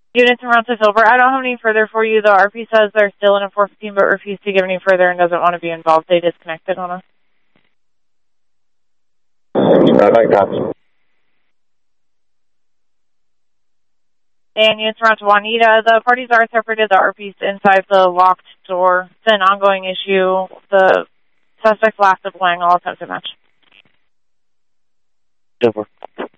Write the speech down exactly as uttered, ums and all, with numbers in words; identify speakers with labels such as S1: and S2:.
S1: Units in route to Silver. I don't have any further for you. The R P says they're still in a four fifteen, but refuse to give any further and doesn't want to be involved. They disconnected on us.
S2: I like that.
S1: And units around to Juanita. The parties are separated. The R P's inside the locked door. It's an ongoing issue. The suspects last deploying all attempted match.
S2: Silver.